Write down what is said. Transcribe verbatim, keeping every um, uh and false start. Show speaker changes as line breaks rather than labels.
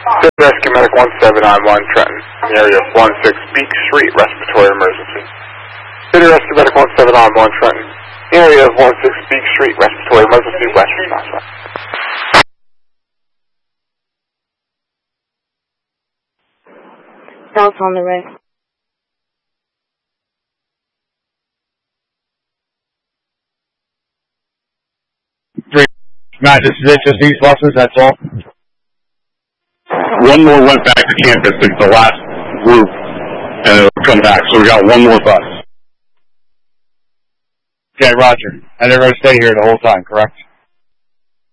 Rescue Medic one seven nine one, Trenton, in the area of one six Beak Street, respiratory emergency. City Rescue Medic one seven nine one, Trenton, in the area of one six Beak Street, respiratory emergency, Western Southwest.
South on the rest.
Three. Matt, this is it, just these buses, that's all? One more went back to campus, it's the last group, and it'll come back, so we got one more bus. Okay, roger. And they're going to stay here the whole time, correct?